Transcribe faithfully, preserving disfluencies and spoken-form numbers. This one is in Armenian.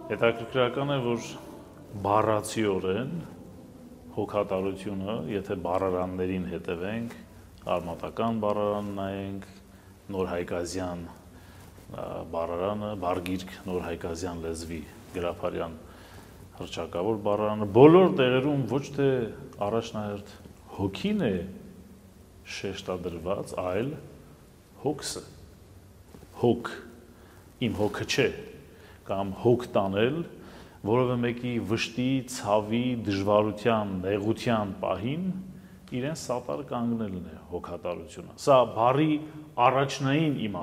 Հետաքրքրական է, որ բառացիորեն հոգատարությունը, եթե բառարաններին հետևենք, արմատական բառարան նայենք, Նոր Հայկազյան բառարանը, բարգիրք Նոր Հայկազյան լեզվի գրաբարյան հռչակավոր բառարանը, բոլոր տեղերում ոչ թե առաջնահերթ հոգին է շեշտադրված, այլ հոգսը, հոգ, իմ հոգը չէ, կամ հոգ տանել, որովե մեկի վշտի, ցավի, դժվարության, նեղության պահին իրեն սատար կանգնելն է հոգատարությունը։ Սա բառի առաջնային իմաստը